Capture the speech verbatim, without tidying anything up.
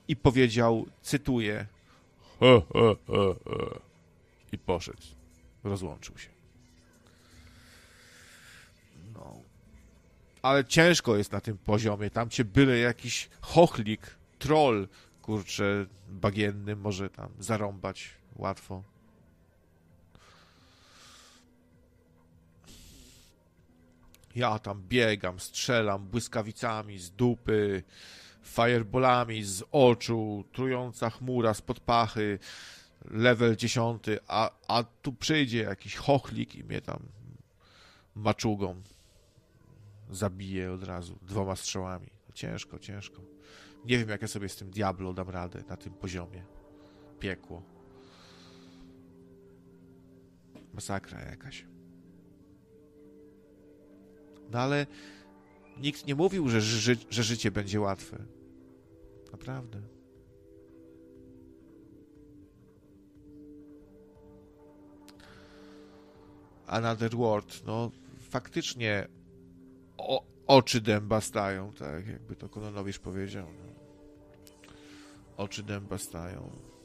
i powiedział, cytuję, he, he, he, he. I poszedł. Rozłączył się. No. Ale ciężko jest na tym poziomie. Tam cię byle jakiś chochlik, troll, kurczę, bagienny może tam zarąbać łatwo. Ja tam biegam, strzelam błyskawicami z dupy, fireballami z oczu, trująca chmura spod pachy, level dziesiąty, a, a tu przyjdzie jakiś chochlik i mnie tam maczugą zabije od razu dwoma strzałami. Ciężko, ciężko. Nie wiem, jak ja sobie z tym Diablo dam radę na tym poziomie. Piekło. Masakra jakaś. No ale nikt nie mówił, że, ży że życie będzie łatwe. Naprawdę. Another World, no faktycznie o, oczy dęba stają, tak jakby to Kononowicz powiedział. No. Oczy dęba stają.